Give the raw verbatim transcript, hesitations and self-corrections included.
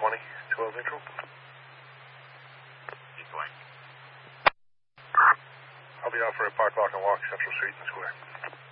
twenty, twelve neutral. Keep going. I'll be out for a park, lock, and walk, Central Street and Square.